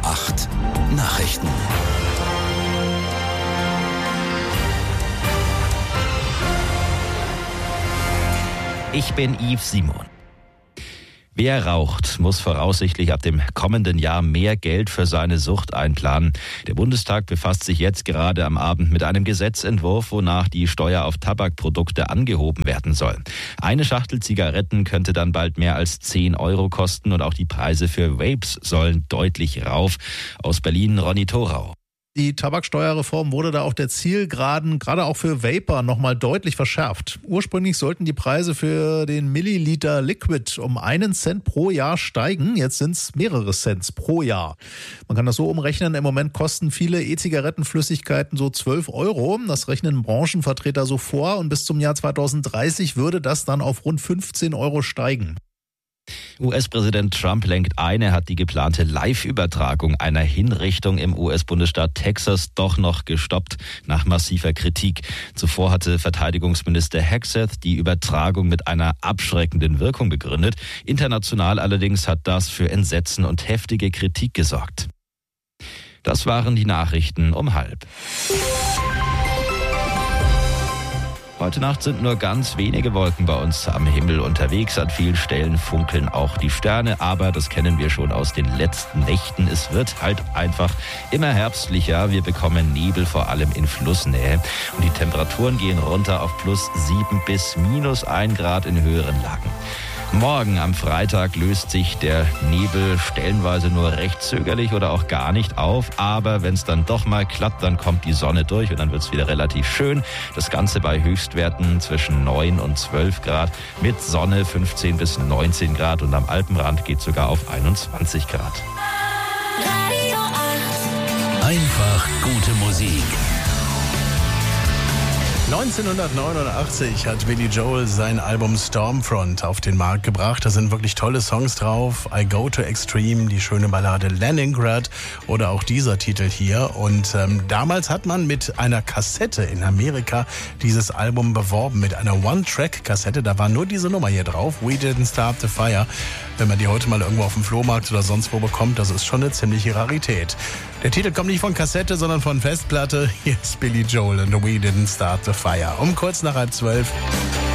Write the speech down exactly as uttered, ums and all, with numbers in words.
acht Nachrichten. Ich bin Yves Simon. Wer raucht, muss voraussichtlich ab dem kommenden Jahr mehr Geld für seine Sucht einplanen. Der Bundestag befasst sich jetzt gerade am Abend mit einem Gesetzentwurf, wonach die Steuer auf Tabakprodukte angehoben werden soll. Eine Schachtel Zigaretten könnte dann bald mehr als zehn Euro kosten und auch die Preise für Vapes sollen deutlich rauf. Aus Berlin, Ronny Thorau. Die Tabaksteuerreform wurde da auf der Zielgeraden, gerade auch für Vapor, nochmal deutlich verschärft. Ursprünglich sollten die Preise für den Milliliter Liquid um einen Cent pro Jahr steigen. Jetzt sind es mehrere Cents pro Jahr. Man kann das so umrechnen. Im Moment kosten viele E-Zigarettenflüssigkeiten so zwölf Euro. Das rechnen Branchenvertreter so vor. Und bis zum Jahr zweitausenddreißig würde das dann auf rund fünfzehn Euro steigen. U S-Präsident Trump lenkt ein, er hat die geplante Live-Übertragung einer Hinrichtung im U S-Bundesstaat Texas doch noch gestoppt, nach massiver Kritik. Zuvor hatte Verteidigungsminister Hegseth die Übertragung mit einer abschreckenden Wirkung begründet. International allerdings hat das für Entsetzen und heftige Kritik gesorgt. Das waren die Nachrichten um halb. Heute Nacht sind nur ganz wenige Wolken bei uns am Himmel unterwegs. An vielen Stellen funkeln auch die Sterne, aber das kennen wir schon aus den letzten Nächten. Es wird halt einfach immer herbstlicher. Wir bekommen Nebel, vor allem in Flussnähe. Und die Temperaturen gehen runter auf plus sieben bis minus ein Grad in höheren Lagen. Morgen am Freitag löst sich der Nebel stellenweise nur recht zögerlich oder auch gar nicht auf. Aber wenn es dann doch mal klappt, dann kommt die Sonne durch und dann wird es wieder relativ schön. Das Ganze bei Höchstwerten zwischen neun und zwölf Grad mit Sonne fünfzehn bis neunzehn Grad und am Alpenrand geht sogar auf einundzwanzig Grad. Einfach gute Musik. neunzehnhundertneunundachtzig hat Billy Joel sein Album Stormfront auf den Markt gebracht. Da sind wirklich tolle Songs drauf. I Go to Extreme, die schöne Ballade Leningrad oder auch dieser Titel hier. Und ähm, damals hat man mit einer Kassette in Amerika dieses Album beworben, mit einer One-Track-Kassette. Da war nur diese Nummer hier drauf, We Didn't Start the Fire. Wenn man die heute mal irgendwo auf dem Flohmarkt oder sonst wo bekommt, das ist schon eine ziemliche Rarität. Der Titel kommt nicht von Kassette, sondern von Festplatte. Hier ist Billy Joel und We Didn't Start the Fire. Um kurz nach halb zwölf.